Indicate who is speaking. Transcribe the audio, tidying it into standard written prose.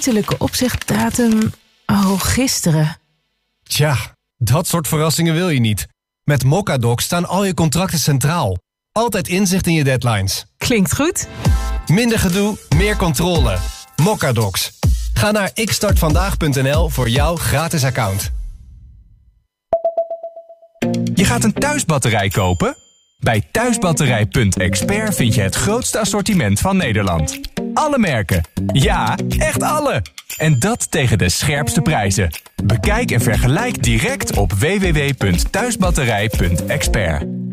Speaker 1: uiterlijke opzegdatum... Oh, gisteren.
Speaker 2: Tja, dat soort verrassingen wil je niet. Met Mocadoc staan al je contracten centraal. Altijd inzicht in je deadlines.
Speaker 1: Klinkt goed.
Speaker 2: Minder gedoe, meer controle. Mocadocs. Ga naar xstartvandaag.nl voor jouw gratis account.
Speaker 3: Je gaat een thuisbatterij kopen? Bij thuisbatterij.expert vind je het grootste assortiment van Nederland. Alle merken. Ja, echt alle. En dat tegen de scherpste prijzen. Bekijk en vergelijk direct op www.thuisbatterij.expert.